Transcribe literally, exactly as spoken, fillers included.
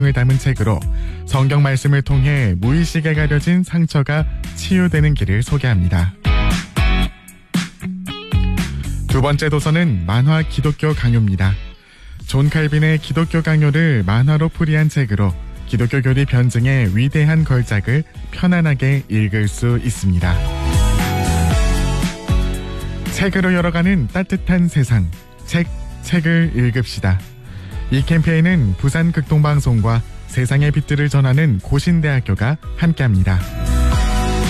을 담은 책으로 성경 말씀을 통해 무의식에 가려진 상처가 치유되는 길을 소개합니다. 두 번째 도서는 만화 기독교 강요입니다. 존 칼빈의 기독교 강요를 만화로 풀이한 책으로 기독교 교리 변증의 위대한 걸작을 편안하게 읽을 수 있습니다. 책으로 열어가는 따뜻한 세상, 책, 책을 읽읍시다. 이 캠페인은 부산극동방송과 세상의 빛들을 전하는 고신대학교가 함께합니다.